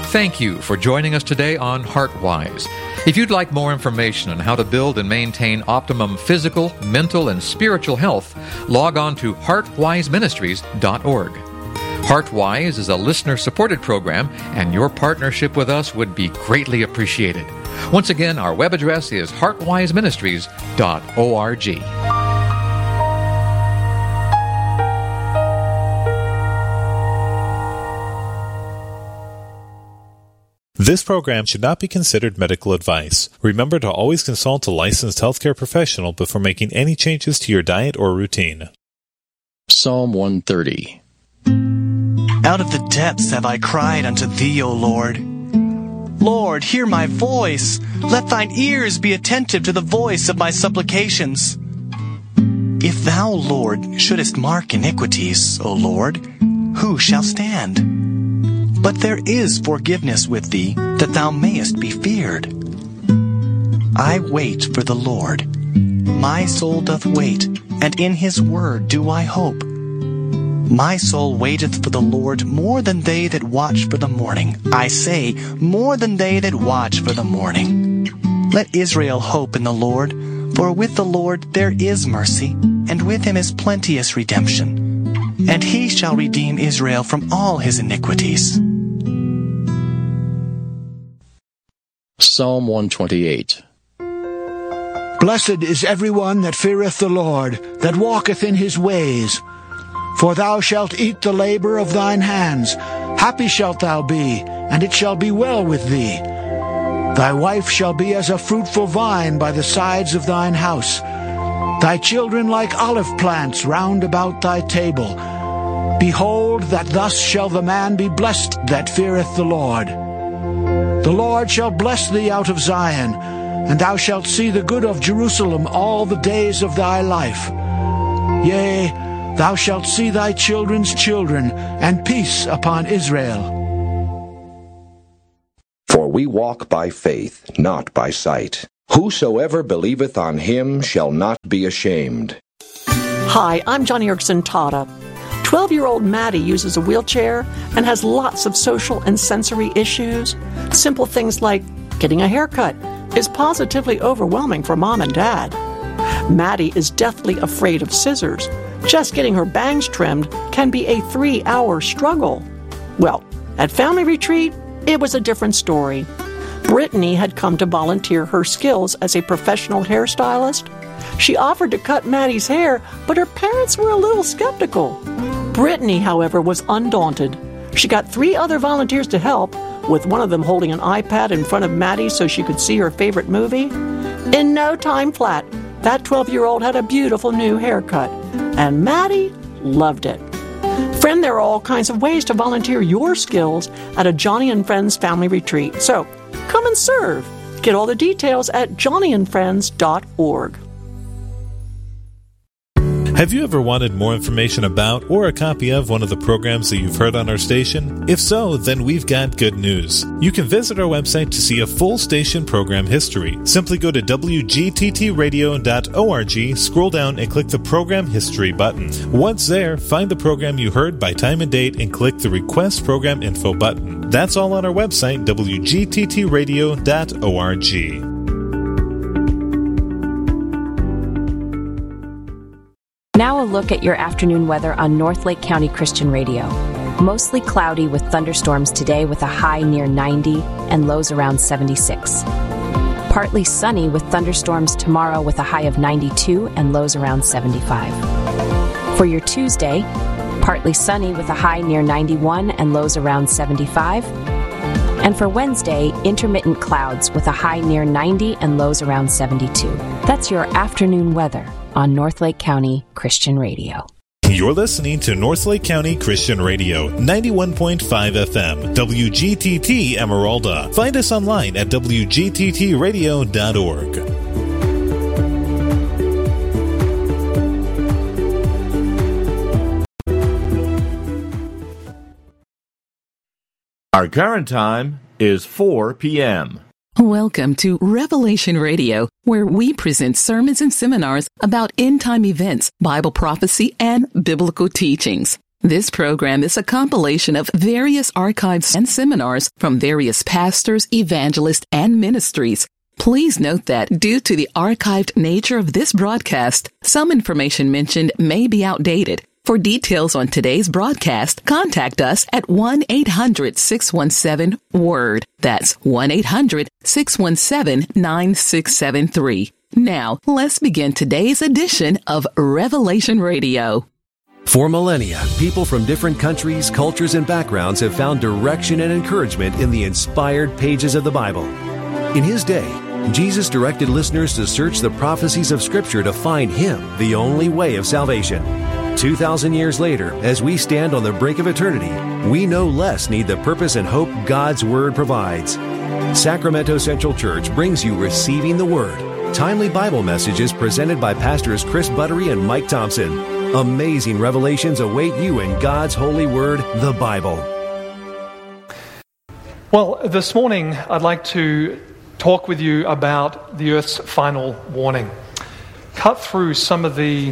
thank you for joining us today on HeartWise. If you'd like more information on how to build and maintain optimum physical, mental, and spiritual health, log on to heartwiseministries.org. HeartWise is a listener-supported program, and your partnership with us would be greatly appreciated. Once again, our web address is heartwiseministries.org. This program should not be considered medical advice. Remember to always consult a licensed healthcare professional before making any changes to your diet or routine. Psalm 130. Out of the depths have I cried unto Thee, O Lord. Lord, hear my voice. Let Thine ears be attentive to the voice of my supplications. If Thou, Lord, shouldest mark iniquities, O Lord, who shall stand? But there is forgiveness with Thee, that Thou mayest be feared. I wait for the Lord. My soul doth wait, and in His word do I hope. My soul waiteth for the Lord more than they that watch for the morning. I say, more than they that watch for the morning. Let Israel hope in the Lord, for with the Lord there is mercy, and with Him is plenteous redemption. And He shall redeem Israel from all his iniquities. Psalm 128. Blessed is everyone that feareth the Lord, that walketh in His ways. For thou shalt eat the labor of thine hands. Happy shalt thou be, and it shall be well with thee. Thy wife shall be as a fruitful vine by the sides of thine house. Thy children like olive plants round about thy table. Behold, that thus shall the man be blessed that feareth the Lord. The Lord shall bless thee out of Zion, and thou shalt see the good of Jerusalem all the days of thy life. Yea, thou shalt see thy children's children, and peace upon Israel. For we walk by faith, not by sight. Whosoever believeth on Him shall not be ashamed. Hi, I'm Johnny Erickson Tata. 12-year-old Maddie uses a wheelchair and has lots of social and sensory issues. Simple things like getting a haircut is positively overwhelming for Mom and Dad. Maddie is deathly afraid of scissors. Just getting her bangs trimmed can be a 3-hour struggle. Well, at Family Retreat, it was a different story. Brittany had come to volunteer her skills as a professional hairstylist. She offered to cut Maddie's hair, but her parents were a little skeptical. Brittany, however, was undaunted. She got 3 other volunteers to help, with one of them holding an iPad in front of Maddie so she could see her favorite movie. In no time flat, that 12-year-old had a beautiful new haircut, and Maddie loved it. Friend, there are all kinds of ways to volunteer your skills at a Johnny and Friends Family Retreat, so come and serve. Get all the details at johnnyandfriends.org. Have you ever wanted more information about or a copy of one of the programs that you've heard on our station? If so, then we've got good news. You can visit our website to see a full station program history. Simply go to wgttradio.org, scroll down and click the Program History button. Once there, find the program you heard by time and date and click the Request Program Info button. That's all on our website, wgttradio.org. Now a look at your afternoon weather on Northlake County Christian Radio. Mostly cloudy with thunderstorms today with a high near 90 and lows around 76. Partly sunny with thunderstorms tomorrow with a high of 92 and lows around 75. For your Tuesday, partly sunny with a high near 91 and lows around 75. And for Wednesday, intermittent clouds with a high near 90 and lows around 72. That's your afternoon weather on Northlake County Christian Radio. You're listening to Northlake County Christian Radio, 91.5 FM, WGTT Emeralda. Find us online at wgttradio.org. Our current time is 4 p.m. Welcome to Revelation Radio, where we present sermons and seminars about end-time events, Bible prophecy, and biblical teachings. This program is a compilation of various archives and seminars from various pastors, evangelists, and ministries. Please note that due to the archived nature of this broadcast, some information mentioned may be outdated. For details on today's broadcast, contact us at 1-800-617-WORD. That's 1-800-617-9673. Now, let's begin today's edition of Revelation Radio. For millennia, people from different countries, cultures, and backgrounds have found direction and encouragement in the inspired pages of the Bible. In His day, Jesus directed listeners to search the prophecies of Scripture to find Him, the only way of salvation. 2,000 years later, as we stand on the brink of eternity, we no less need the purpose and hope God's Word provides. Sacramento Central Church brings you Receiving the Word, timely Bible messages presented by Pastors Chris Buttery and Mike Thompson. Amazing revelations await you in God's holy word, the Bible. Well, this morning I'd like to talk with you about the earth's final warning. Cut through some of the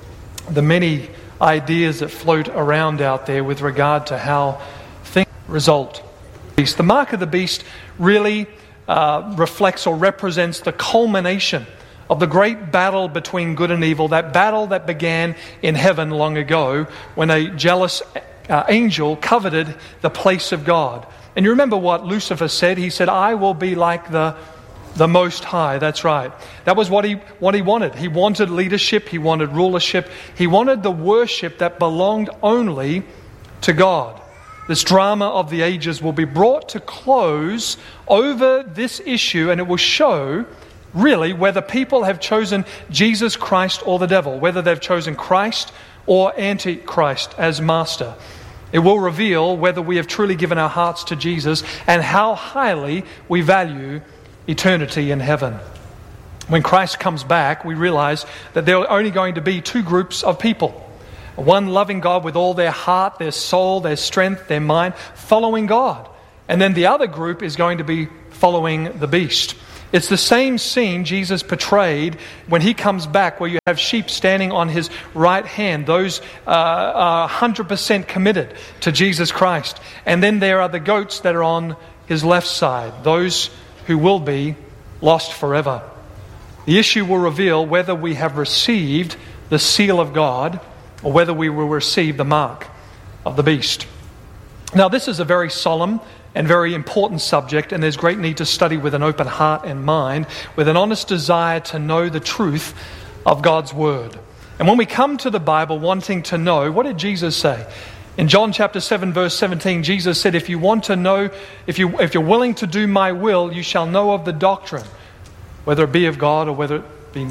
many ideas that float around out there with regard to how things result. The mark of the beast really reflects or represents the culmination of the great battle between good and evil, that battle that began in heaven long ago when a jealous angel coveted the place of God. And you remember what Lucifer said? He said, I will be like the Most High. That's right. That was what he wanted. He wanted leadership. He wanted rulership. He wanted the worship that belonged only to God. This drama of the ages will be brought to close over this issue, and it will show really whether people have chosen Jesus Christ or the devil, whether they've chosen Christ or Antichrist as master. It will reveal whether we have truly given our hearts to Jesus and how highly we value eternity in heaven. When Christ comes back, we realize that there are only going to be two groups of people. One loving God with all their heart, their soul, their strength, their mind, following God. And then the other group is going to be following the beast. It's the same scene Jesus portrayed when He comes back, where you have sheep standing on His right hand. Those are 100% committed to Jesus Christ. And then there are the goats that are on His left side, those who will be lost forever. The issue will reveal whether we have received the seal of God or whether we will receive the mark of the beast. Now, this is a very solemn and very important subject, and there's great need to study with an open heart and mind, with an honest desire to know the truth of God's Word. And when we come to the Bible wanting to know, what did Jesus say? In John chapter 7, verse 17, Jesus said, if you want to know, if you're willing to do my will, you shall know of the doctrine, whether it be of God or whether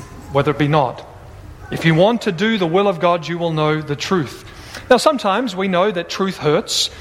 it be not. If you want to do the will of God, you will know the truth. Now, sometimes we know that truth hurts,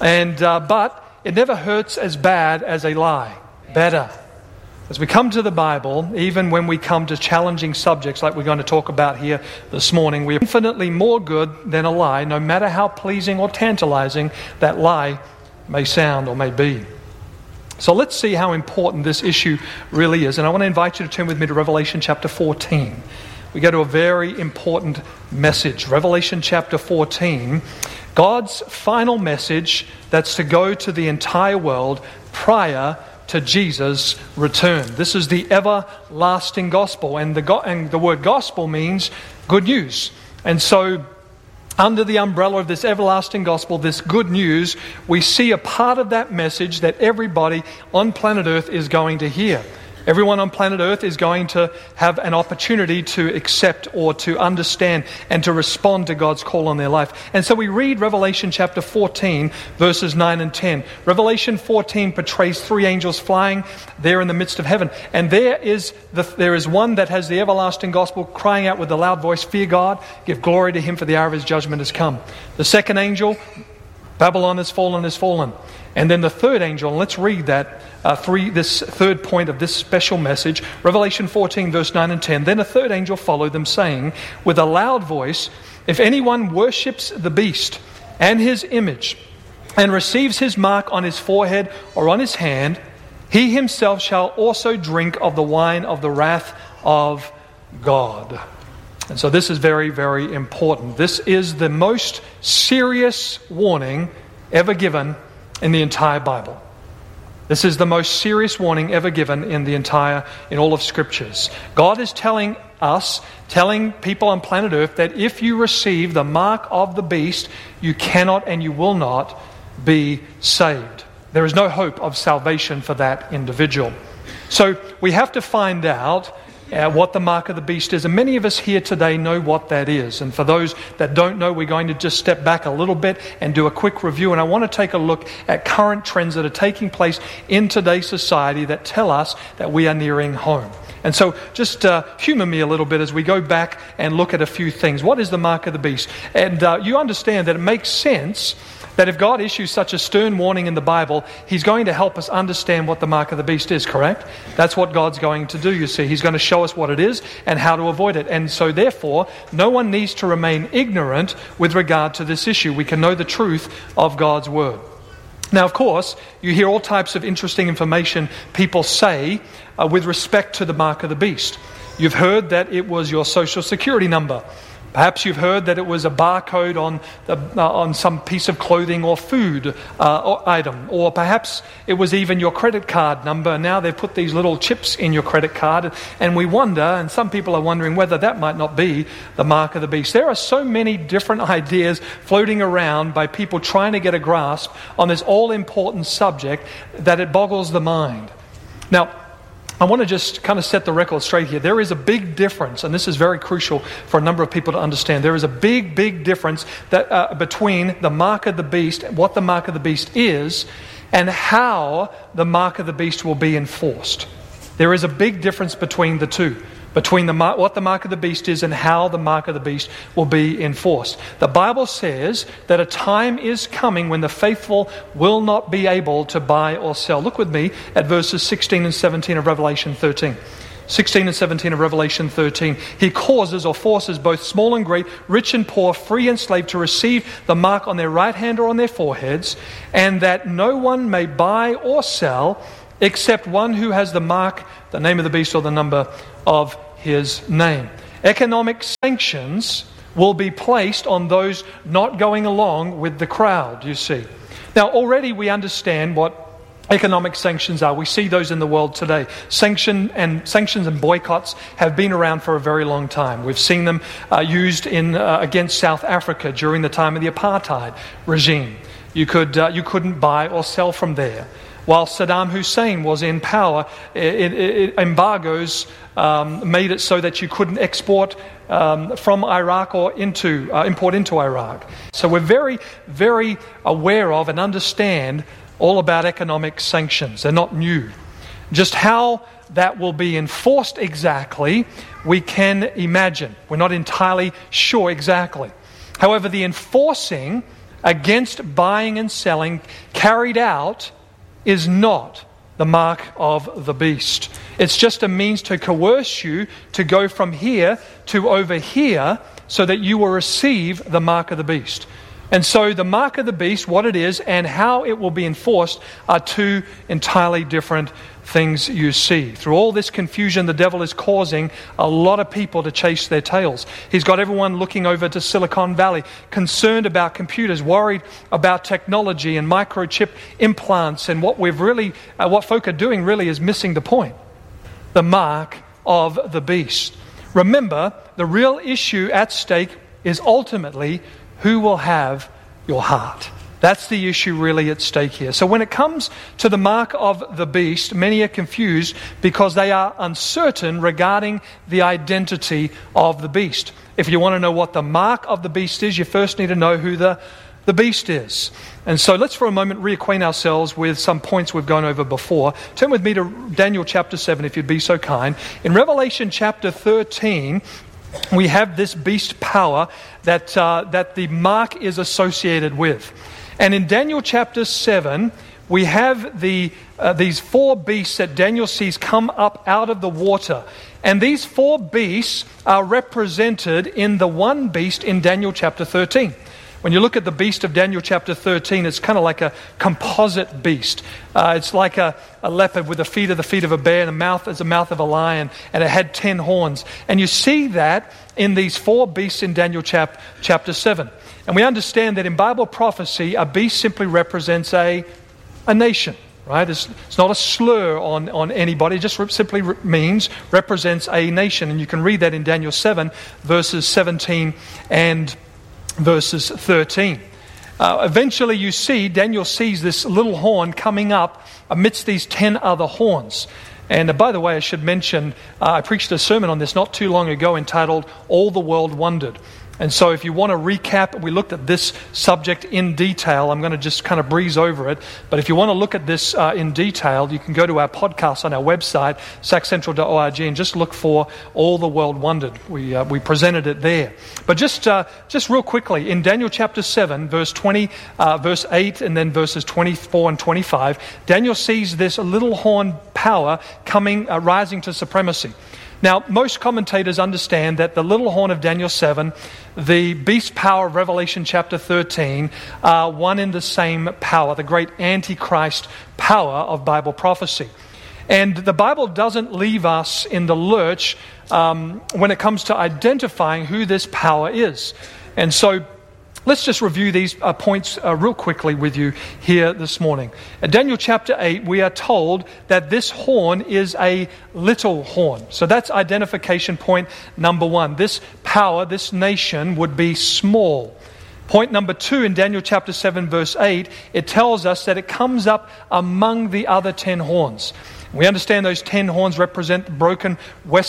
but it never hurts as bad as a lie. Better. As we come to the Bible, even when we come to challenging subjects like we're going to talk about here this morning, we are infinitely more good than a lie, no matter how pleasing or tantalizing that lie may sound or may be. So let's see how important this issue really is. And I want to invite you to turn with me to Revelation chapter 14. We go to a very important message. Revelation chapter 14. God's final message that's to go to the entire world prior to Jesus' return. This is the everlasting gospel. And the word gospel means good news. And so under the umbrella of this everlasting gospel, this good news, we see a part of that message that everybody on planet Earth is going to hear. Everyone on planet Earth is going to have an opportunity to accept or to understand and to respond to God's call on their life. And so we read Revelation chapter 14, verses 9 and 10. Revelation 14 portrays three angels flying there in the midst of heaven. And there is one that has the everlasting gospel crying out with a loud voice, fear God, give glory to Him, for the hour of His judgment has come. The second angel, Babylon has fallen, has fallen. And then the third angel, and let's read that, this third point of this special message, Revelation 14, verse 9 and 10. Then a third angel followed them, saying with a loud voice, if anyone worships the beast and his image, and receives his mark on his forehead or on his hand, he himself shall also drink of the wine of the wrath of God. And so this is very, very important. This is the most serious warning ever given in the entire Bible. This is the most serious warning ever given in all of Scriptures. God is telling us, telling people on planet Earth, that if you receive the mark of the beast, you cannot and you will not be saved. There is no hope of salvation for that individual. So we have to find out what the mark of the beast is. And many of us here today know what that is. And for those that don't know, we're going to just step back a little bit and do a quick review. And I want to take a look at current trends that are taking place in today's society that tell us that we are nearing home. And so just humor me a little bit as we go back and look at a few things. What is the mark of the beast? And you understand that it makes sense that if God issues such a stern warning in the Bible, He's going to help us understand what the mark of the beast is, correct? That's what God's going to do, you see. He's going to show us what it is and how to avoid it. And so therefore, no one needs to remain ignorant with regard to this issue. We can know the truth of God's Word. Now, of course, you hear all types of interesting information people say with respect to the mark of the beast. You've heard that it was your social security number. Perhaps you've heard that it was a barcode on some piece of clothing or food or item. Or perhaps it was even your credit card number. Now they've put these little chips in your credit card. And we wonder, and some people are wondering, whether that might not be the mark of the beast. There are so many different ideas floating around by people trying to get a grasp on this all-important subject that it boggles the mind. Now, I want to just kind of set the record straight here. There is a big difference, and this is very crucial for a number of people to understand. There is a big, big difference that between the mark of the beast, what the mark of the beast is, and how the mark of the beast will be enforced. There is a big difference between the two, between what the mark of the beast is and how the mark of the beast will be enforced. The Bible says that a time is coming when the faithful will not be able to buy or sell. Look with me at verses 16 and 17 of Revelation 13. 16 and 17 of Revelation 13. He causes or forces both small and great, rich and poor, free and slave to receive the mark on their right hand or on their foreheads, and that no one may buy or sell except one who has the mark, the name of the beast, or the number of His name. Economic sanctions will be placed on those not going along with the crowd, you see. Now, already we understand what economic sanctions are. We see those in the world today. Sanctions and boycotts have been around for a very long time. We've seen them used against South Africa during the time of the apartheid regime. You couldn't buy or sell from there. While Saddam Hussein was in power, embargoes made it so that you couldn't export from Iraq or import into Iraq. So we're very, very aware of and understand all about economic sanctions. They're not new. Just how that will be enforced exactly, we can imagine. We're not entirely sure exactly. However, the enforcing against buying and selling carried out is not the mark of the beast. It's just a means to coerce you to go from here to over here so that you will receive the mark of the beast. And so the mark of the beast, what it is and how it will be enforced, are two entirely different things you see. Through all this confusion, the devil is causing a lot of people to chase their tails. He's got everyone looking over to Silicon Valley, concerned about computers, worried about technology and microchip implants, and what folk are doing really is missing the point. The mark of the beast. Remember, the real issue at stake is ultimately who will have your heart. That's the issue really at stake here. So when it comes to the mark of the beast, many are confused because they are uncertain regarding the identity of the beast. If you want to know what the mark of the beast is, you first need to know who the beast is. And so let's for a moment reacquaint ourselves with some points we've gone over before. Turn with me to Daniel chapter 7, if you'd be so kind. In Revelation chapter 13, we have this beast power that the mark is associated with. And in Daniel chapter 7, we have these four beasts that Daniel sees come up out of the water. And these four beasts are represented in the one beast in Daniel chapter 13. When you look at the beast of Daniel chapter 13, it's kind of like a composite beast. It's like a leopard with the feet of a bear and a mouth as the mouth of a lion, and it had 10 horns. And you see that in these 4 beasts in Daniel chapter 7. And we understand that in Bible prophecy, a beast simply represents a nation. Right? It's not a slur on anybody. It just simply represents a nation. And you can read that in Daniel 7, verses 17 and verses 13. Eventually you see, Daniel sees this little horn coming up amidst these 10 other horns. And by the way, I should mention, I preached a sermon on this not too long ago entitled, All the World Wondered. And so if you want to recap, we looked at this subject in detail. I'm going to just kind of breeze over it. But if you want to look at this in detail, you can go to our podcast on our website, saccentral.org, and just look for All the World Wondered. We presented it there. But just real quickly, in Daniel chapter 7, verse 8, and then verses 24 and 25, Daniel sees this little horn power rising to supremacy. Now, most commentators understand that the little horn of Daniel 7, the beast power of Revelation chapter 13, are one and the same power, the great Antichrist power of Bible prophecy. And the Bible doesn't leave us in the lurch when it comes to identifying who this power is. And so, let's just review these points real quickly with you here this morning. In Daniel chapter 8, we are told that this horn is a little horn. So that's identification point number 1. This power, this nation would be small. Point number 2 in Daniel chapter 7 verse 8, it tells us that it comes up among the other 10 horns. We understand those 10 horns represent the broken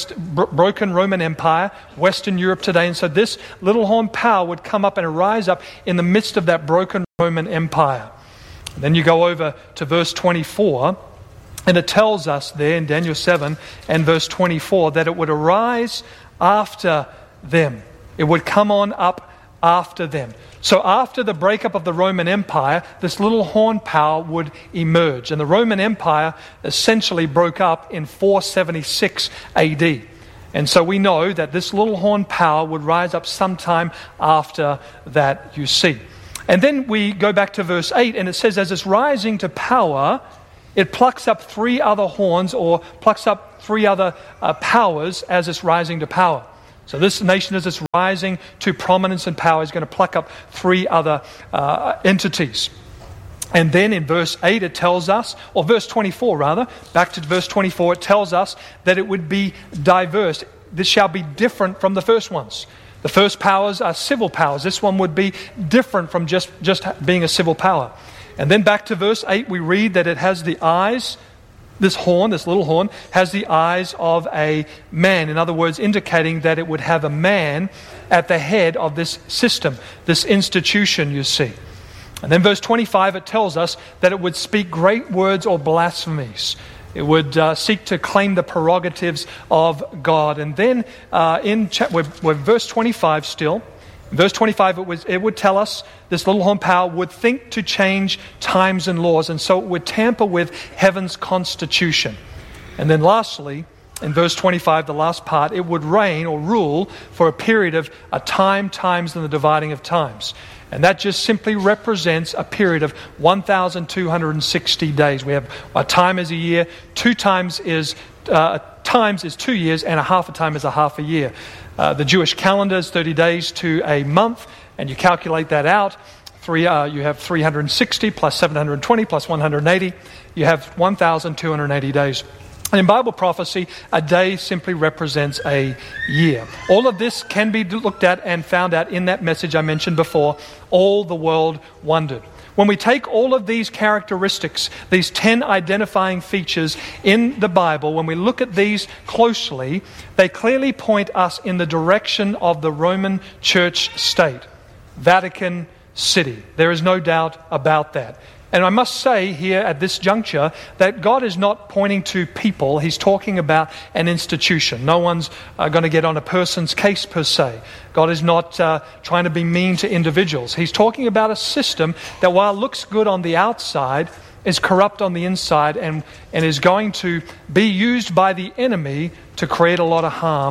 Roman Empire, Western Europe today. And so this little horn power would come up and rise up in the midst of that broken Roman Empire. And then you go over to verse 24, and it tells us there in Daniel 7 and verse 24 that it would arise after them. It would come on up after them. So after the breakup of the Roman Empire, this little horn power would emerge. And the Roman Empire essentially broke up in 476 AD. And so we know that this little horn power would rise up sometime after that, you see. And then we go back to verse 8, and it says, as it's rising to power, it plucks up 3 other horns, or plucks up 3 other powers as it's rising to power. So this nation, as it's rising to prominence and power, is going to pluck up 3 other entities. And then in verse 8 it tells us, or verse 24 rather, back to verse 24, it tells us that it would be diverse. This shall be different from the first ones. The first powers are civil powers. This one would be different from just being a civil power. And then back to verse 8 we read that it has the eyes. This little horn, has the eyes of a man. In other words, indicating that it would have a man at the head of this system, this institution, you see. And then verse 25, it tells us that it would speak great words or blasphemies. It would seek to claim the prerogatives of God. And then we're verse 25 still. In verse 25, it would tell us this little horn power would think to change times and laws, and so it would tamper with heaven's constitution. And then lastly, in verse 25, the last part, it would reign or rule for a period of times, and the dividing of times. And that just simply represents a period of 1,260 days. We have a time is a year, 2 times is times is 2 years, and a half a time is a half a year. The Jewish calendar is 30 days to a month, and you calculate that out. You have 360 plus 720 plus 180. You have 1,280 days. And in Bible prophecy, a day simply represents a year. All of this can be looked at and found out in that message I mentioned before, All the World Wondered. When we take all of these characteristics, these 10 identifying features in the Bible, when we look at these closely, they clearly point us in the direction of the Roman Church state, Vatican City. There is no doubt about that. And I must say here at this juncture that God is not pointing to people. He's talking about an institution. No one's going to get on a person's case per se. God is not trying to be mean to individuals. He's talking about a system that, while it looks good on the outside, is corrupt on the inside and is going to be used by the enemy to create a lot of harm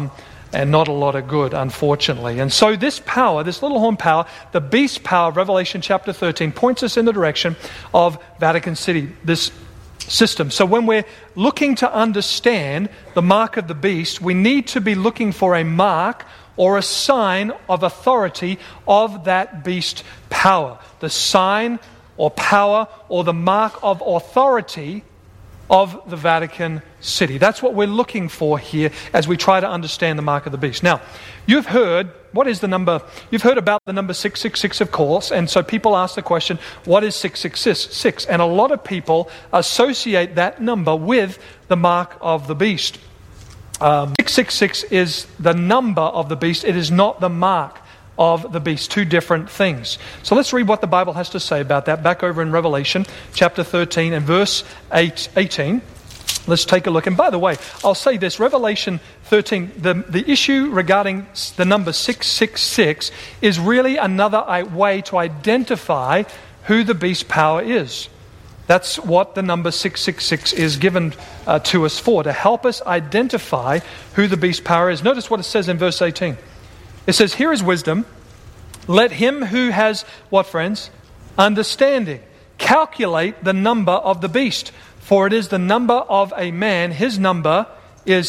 and not a lot of good, unfortunately. And so this power, this little horn power, the beast power of Revelation chapter 13, points us in the direction of Vatican City, this system. So when we're looking to understand the mark of the beast, we need to be looking for a mark or a sign of authority of that beast power. The sign or power or the mark of authority of the Vatican City. That's what we're looking for here as we try to understand the mark of the beast. Now, you've heard, what is the number? You've heard about the number 666, of course, and so people ask the question, what is 666? And a lot of people associate that number with the mark of the beast. 666 is the number of the beast. It is not the mark of the beast. Two different things. So let's read what the Bible has to say about that. Back over in Revelation chapter 13 and verse 18. Let's take a look. And by the way, I'll say this, Revelation 13, the issue regarding the number 666 is really another way to identify who the beast power is. That's what the number 666 is given to us for, to help us identify who the beast power is. Notice what it says in verse 18. It says, here is wisdom. Let him who has, what friends? Understanding. Calculate the number of the beast, for it is the number of a man. His number is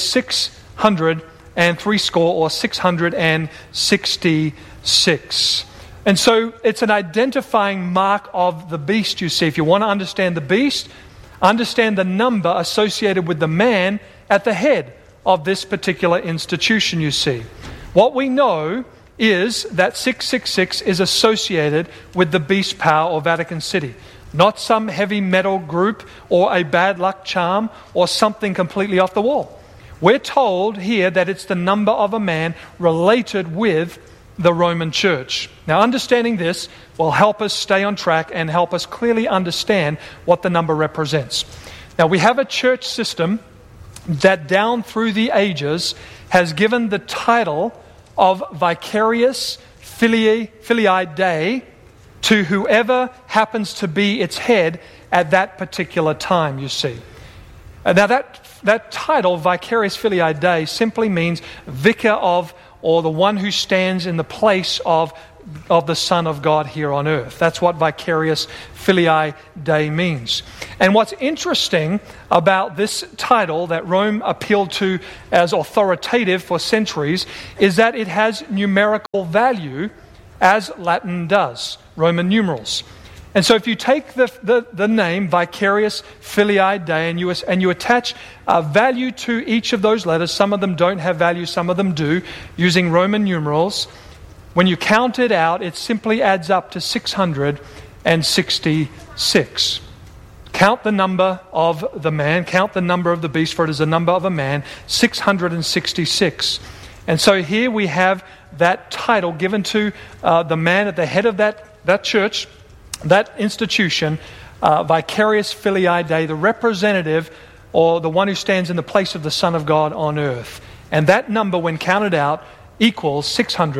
660 or 666. And so it's an identifying mark of the beast, you see. If you want to understand the beast, understand the number associated with the man at the head of this particular institution, you see. What we know is that 666 is associated with the beast power or Vatican City. Not some heavy metal group or a bad luck charm or something completely off the wall. We're told here that it's the number of a man related with the Roman Church. Now, understanding this will help us stay on track and help us clearly understand what the number represents. Now, we have a church system that down through the ages has given the title of Vicarius Filii Dei to whoever happens to be its head at that particular time, you see. Now that title, Vicarius Filii Dei, simply means vicar of, or the one who stands in the place of the Son of God here on earth. That's what Vicarius Filii Dei means. And what's interesting about this title that Rome appealed to as authoritative for centuries is that it has numerical value as Latin does, Roman numerals. And so if you take the name Vicarius Filii Dei and you attach value to each of those letters, some of them don't have value, some of them do, using Roman numerals, when you count it out, it simply adds up to 666. Count the number of the man, count the number of the beast, for it is the number of a man, 666. And so here we have that title given to the man at the head of that church, that institution, Vicarius Filii Dei, the representative or the one who stands in the place of the Son of God on earth. And that number, when counted out, equals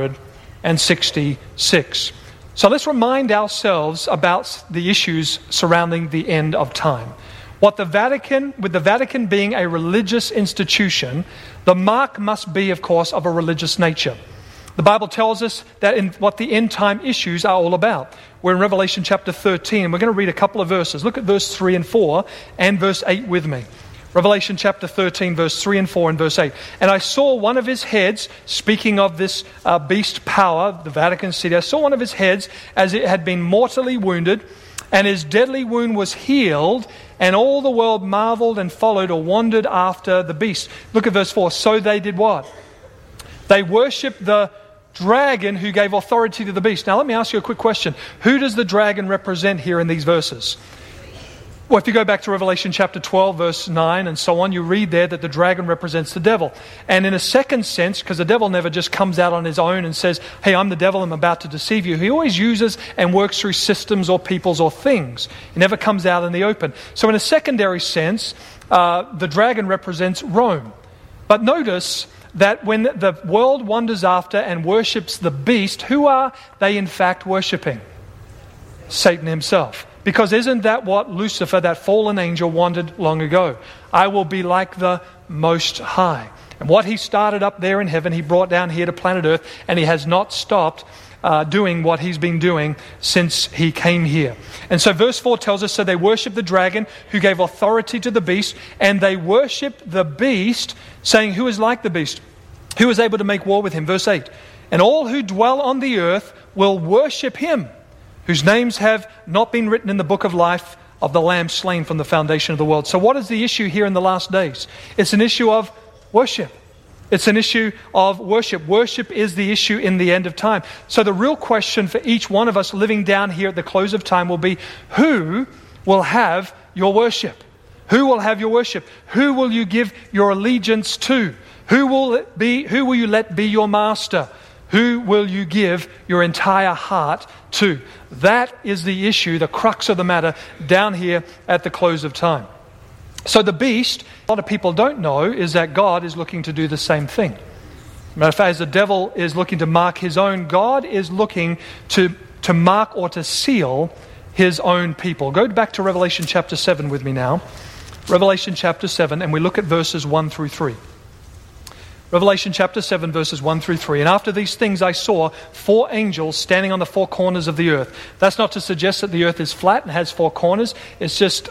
666. So let's remind ourselves about the issues surrounding the end of time. With the Vatican being a religious institution, the mark must be, of course, of a religious nature. The Bible tells us that in what the end time issues are all about. We're in Revelation chapter 13, and we're going to read a couple of verses. Look at verse 3 and 4 and verse 8 with me. Revelation chapter 13, verse 3 and 4 and verse 8. And I saw one of his heads, speaking of this beast power, the Vatican City, I saw one of his heads as it had been mortally wounded, and his deadly wound was healed, and all the world marveled and followed or wandered after the beast. Look at verse 4. So they did what? They worshipped the dragon who gave authority to the beast. Now let me ask you a quick question. Who does the dragon represent here in these verses? Well, if you go back to Revelation chapter 12, verse 9 and so on, you read there that the dragon represents the devil. And in a second sense, because the devil never just comes out on his own and says, hey, I'm the devil, I'm about to deceive you. He always uses and works through systems or peoples or things. He never comes out in the open. So in a secondary sense, the dragon represents Rome. But notice that when the world wanders after and worships the beast, who are they in fact worshipping? Satan himself. Because isn't that what Lucifer, that fallen angel, wanted long ago? I will be like the Most High. And what he started up there in heaven, he brought down here to planet Earth, and he has not stopped doing what he's been doing since he came here. And so verse 4 tells us, so they worship the dragon who gave authority to the beast, and they worship the beast, saying, who is like the beast? Who is able to make war with him? Verse 8, and all who dwell on the earth will worship him, whose names have not been written in the book of life of the Lamb slain from the foundation of the world. So what is the issue here in the last days? It's an issue of worship. It's an issue of worship. Worship is the issue in the end of time. So the real question for each one of us living down here at the close of time will be, who will have your worship? Who will have your worship? Who will you give your allegiance to? Who will you let be your master? Who will you give your entire heart to? That is the issue, the crux of the matter down here at the close of time. So the beast, a lot of people don't know, is that God is looking to do the same thing. Matter of fact, as the devil is looking to mark his own, God is looking to mark or to seal his own people. Go back to Revelation chapter 7 with me now. Revelation chapter 7, and we look at verses 1 through 3. Revelation chapter 7, verses 1 through 3. And after these things I saw 4 angels standing on the 4 corners of the earth. That's not to suggest that the earth is flat and has 4 corners. It's just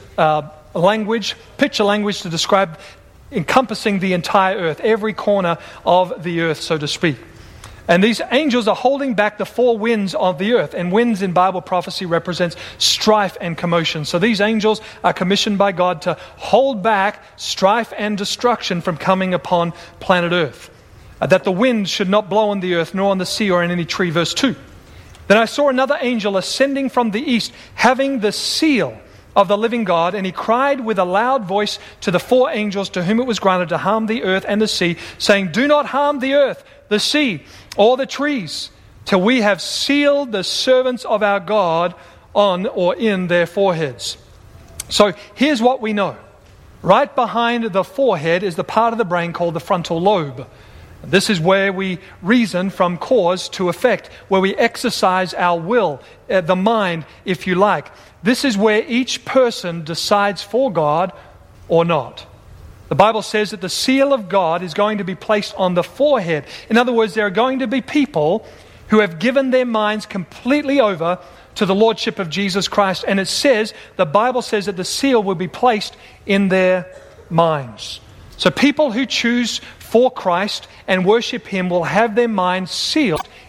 picture language to describe encompassing the entire earth, every corner of the earth, so to speak. And these angels are holding back the 4 winds of the earth. And winds in Bible prophecy represents strife and commotion. So these angels are commissioned by God to hold back strife and destruction from coming upon planet earth. That the wind should not blow on the earth, nor on the sea, or in any tree. Verse 2. Then I saw another angel ascending from the east, having the seal of the living God, and he cried with a loud voice to the 4 angels to whom it was granted to harm the earth and the sea, saying, do not harm the earth, the sea, or the trees, till we have sealed the servants of our God on or in their foreheads. So here's what we know. Right behind the forehead is the part of the brain called the frontal lobe. This is where we reason from cause to effect, where we exercise our will, the mind, if you like. This is where each person decides for God or not. The Bible says that the seal of God is going to be placed on the forehead. In other words, there are going to be people who have given their minds completely over to the Lordship of Jesus Christ. And it says, the Bible says that the seal will be placed in their minds. So people who choose for Christ and worship Him will have their minds sealed